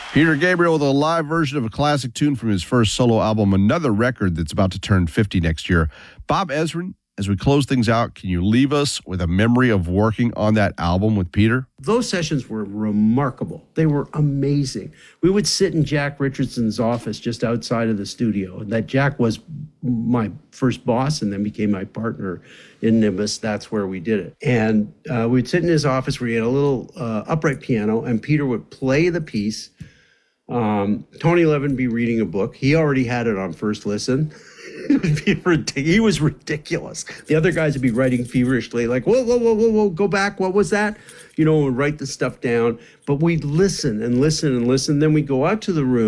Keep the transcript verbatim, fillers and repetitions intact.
Peter Gabriel with a live version of a classic tune from his first solo album, another record that's about to turn fifty next year. Bob Ezrin, as we close things out, can you leave us with a memory of working on that album with Peter? Those sessions were remarkable. They were amazing. We would sit in Jack Richardson's office just outside of the studio. And that Jack was my first boss and then became my partner in Nimbus. That's where we did it. And uh, we'd sit in his office where he had a little uh, upright piano, and Peter would play the piece. Um, Tony Levin be reading a book. He already had it on first listen. He was ridiculous. The other guys would be writing feverishly, like, whoa, whoa, whoa, whoa, whoa, go back. What was that? You know, and write the stuff down. But we'd listen and listen and listen. Then we'd go out to the room.